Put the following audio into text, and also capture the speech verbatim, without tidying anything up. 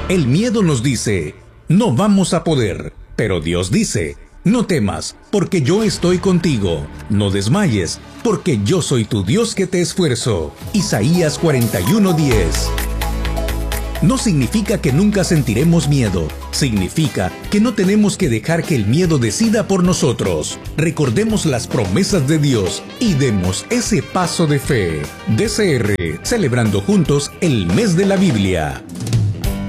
El miedo nos dice, no vamos a poder, pero Dios dice, no temas, porque yo estoy contigo. No desmayes, porque yo soy tu Dios que te esfuerzo. Isaías cuarenta y uno diez. No significa que nunca sentiremos miedo. Significa que no tenemos que dejar que el miedo decida por nosotros. Recordemos las promesas de Dios y demos ese paso de fe. D C R, celebrando juntos el mes de la Biblia.